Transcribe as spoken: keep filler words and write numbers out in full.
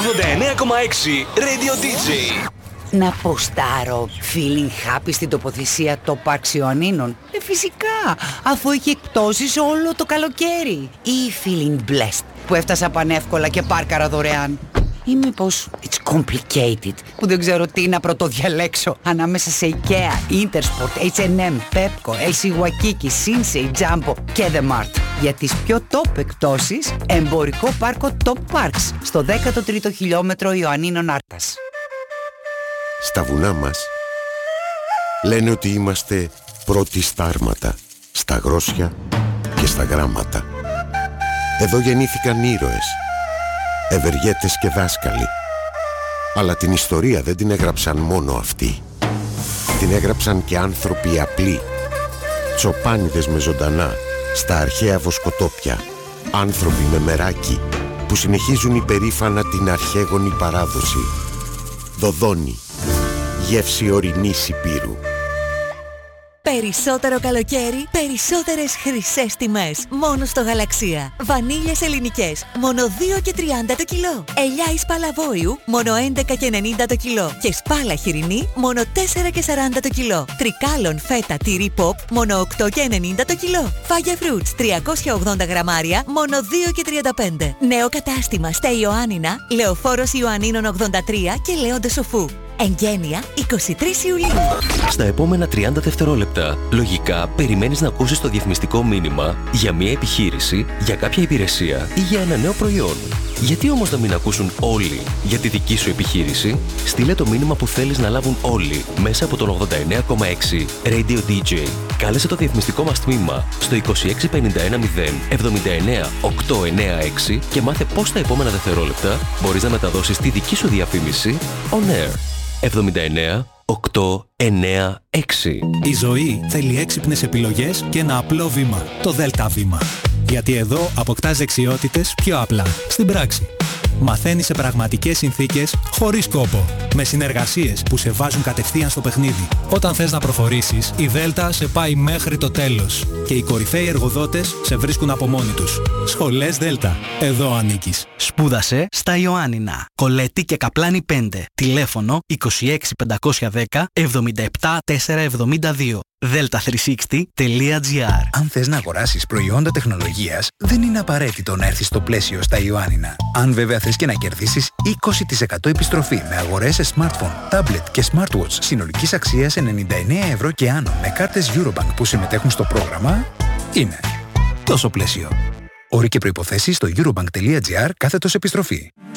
ογδόντα εννέα κόμμα έξι Radio ντι τζέι. Να ποστάρω feeling happy στην τοποθεσία το Parks Ιωαννίνων. Ε, φυσικά, αφού έχει εκπτώσεις όλο το καλοκαίρι. Ή feeling blessed, που έφτασα πανεύκολα και πάρκαρα δωρεάν. Ή μήπως it's complicated, που δεν ξέρω τι να πρωτοδιαλέξω ανάμεσα σε IKEA, Intersport, έιτς εντ εμ, Pepco, ελ σι Waikiki, Sinsei, Jumbo και The Mart. Για τις πιο top εκπτώσεις, εμπορικό πάρκο Top Parks, στο δέκατο τρίτο χιλιόμετρο Ιωαννίνων Άρτας. Στα βουνά μας λένε ότι είμαστε πρώτοι στα άρματα, στα γρόσια και στα γράμματα. Εδώ γεννήθηκαν ήρωες, ευεργέτες και δάσκαλοι. Αλλά την ιστορία δεν την έγραψαν μόνο αυτοί. Την έγραψαν και άνθρωποι απλοί, τσοπάνιδες με ζωντανά, στα αρχαία βοσκοτόπια, άνθρωποι με μεράκι που συνεχίζουν υπερήφανα την αρχαίγονη παράδοση. Δοδόνη, γεύση ορεινής υπήρου. Περισσότερο καλοκαίρι, περισσότερες χρυσές τιμές. Μόνο στο Γαλαξία. Βανίλιες ελληνικές, μόνο δύο και τριάντα το κιλό. Ελιά εις Παλαβόιου, μόνο έντεκα και ενενήντα το κιλό. Και σπάλα χοιρινή, μόνο τέσσερα και σαράντα το κιλό. Τρικάλων φέτα τυρί ποπ, μόνο οκτώ και ενενήντα το κιλό. Φάγια φρούτς, τριακόσια ογδόντα γραμμάρια, μόνο δύο και τριάντα πέντε. Νέο κατάστημα στα Ιωάννινα, Λεωφόρος Ιωαννίνων ογδόντα τρία και Λέοντα Σοφού. Εγγένεια εικοστή τρίτη Ιουλίου. Στα επόμενα τριάντα δευτερόλεπτα, λογικά περιμένεις να ακούσεις το διαφημιστικό μήνυμα για μια επιχείρηση, για κάποια υπηρεσία ή για ένα νέο προϊόν. Γιατί όμως να μην ακούσουν όλοι για τη δική σου επιχείρηση? Στείλε το μήνυμα που θέλεις να λάβουν όλοι μέσα από τον ογδόντα εννέα κόμμα έξι Radio ντι τζέι. Κάλεσε το διαφημιστικό μας τμήμα στο είκοσι έξι πενήντα ένα μηδέν εβδομήντα εννέα οκτακόσια ενενήντα έξι και μάθε πώς τα επόμενα δευτερόλεπτα μπορείς να μεταδώσεις τη δική σου διαφήμιση on air. εβδομήντα εννέα οκτακόσια ενενήντα έξι. Η ζωή θέλει έξυπνες επιλογές και ένα απλό βήμα. Το Δέλτα βήμα. Γιατί εδώ αποκτάς δεξιότητες πιο απλά, στην πράξη. Μαθαίνεις σε πραγματικές συνθήκες, χωρίς κόπο. Με συνεργασίες που σε βάζουν κατευθείαν στο παιχνίδι. Όταν θες να προχωρήσεις, η Δέλτα σε πάει μέχρι το τέλος. Και οι κορυφαίοι εργοδότες σε βρίσκουν από μόνοι τους. Σχολές Δέλτα. Εδώ ανήκεις. Σπούδασε στα Ιωάννινα. Κολέτη και Καπλάνη πέντε. Τηλέφωνο είκοσι έξι πεντακόσια δέκα εβδομήντα επτά τετρακόσια εβδομήντα δύο. δέλτα τριακόσια εξήντα τελεία τζι άρ. Αν θες να αγοράσεις προϊόντα τεχνολογίας, δεν είναι απαραίτητο να έρθεις στο πλαίσιο στα Ιωάννινα. Αν βέβαια θες και να κερδίσεις είκοσι τοις εκατό επιστροφή με αγορές σε smartphone, tablet και smartwatch συνολικής αξίας ενενήντα εννέα ευρώ και άνω με κάρτες Eurobank που συμμετέχουν στο πρόγραμμα, είναι τόσο πλαίσιο. Όροι και προϋποθέσεις στο eurobank τελεία τζι άρ κάθετος επιστροφή.